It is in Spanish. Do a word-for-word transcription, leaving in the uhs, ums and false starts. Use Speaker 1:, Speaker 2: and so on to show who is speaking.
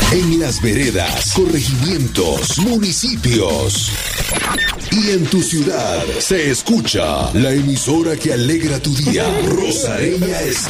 Speaker 1: En las veredas, corregimientos, municipios y en tu ciudad se escucha la emisora que alegra tu día. Rosareña Estéreo.